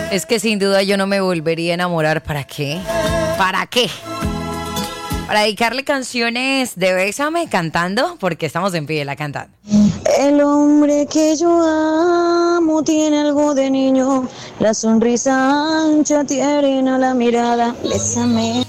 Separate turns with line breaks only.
Es que sin duda yo no me volvería a enamorar. ¿Para qué? ¿Para qué? Para dedicarle canciones de Bésame cantando, porque estamos en pie la cantando.
El hombre que yo amo tiene algo de niño, la sonrisa ancha, tierna, la mirada. Bésame.